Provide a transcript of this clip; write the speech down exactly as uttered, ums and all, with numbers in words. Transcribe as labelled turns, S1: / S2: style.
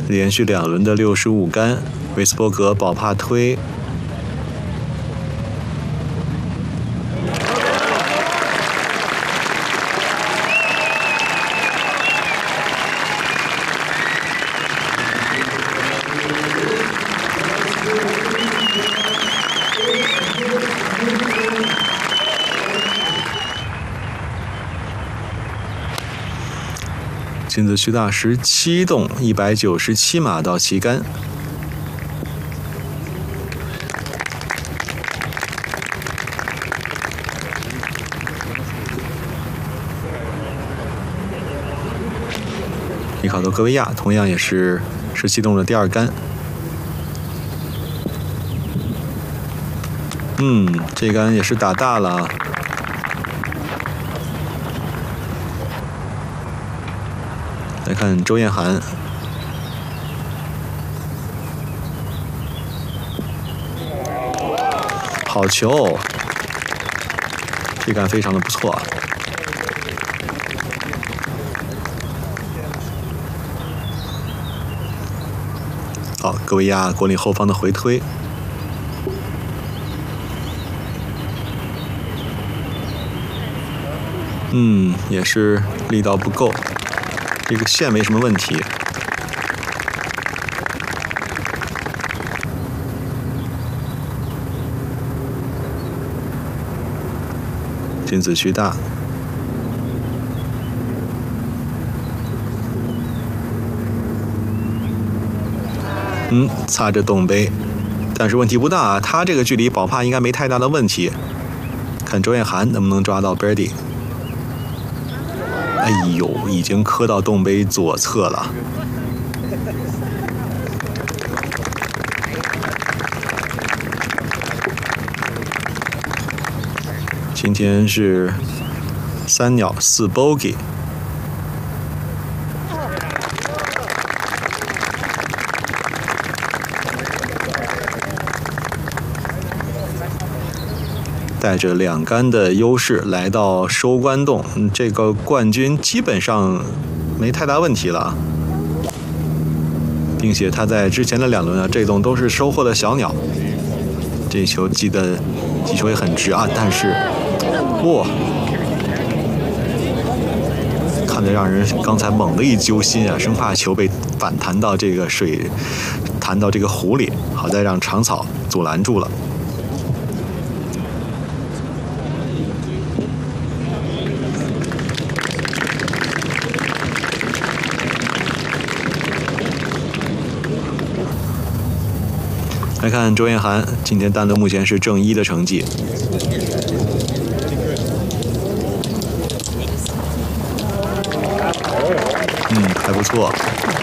S1: 连续两轮的六十五杆，韦斯伯格保帕推。亲子徐大十七洞，一百九十七码到旗杆。里卡多戈维亚同样也是十七洞的第二杆。嗯，这杆也是打大了。来看周艳涵，好球，这杆非常的不错。好，戈维亚果岭后方的回推。嗯，也是力道不够。这个线没什么问题。君子徐大，嗯，擦着洞杯，但是问题不大啊。他这个距离保帕应该没太大的问题。看周艳涵能不能抓到 birdie。哎呦，已经磕到洞杯左侧了。今天是三鸟四 bogey。带着两杆的优势来到收官洞，这个冠军基本上没太大问题了，并且他在之前的两轮啊，这洞都是收获了小鸟。这球击的击球也很直啊，但是哇，看得让人刚才猛地一揪心啊，生怕球被反弹到这个水，弹到这个湖里，好在让长草阻拦住了。来看周艳涵，今天单轮目前是正一的成绩。嗯，还不错。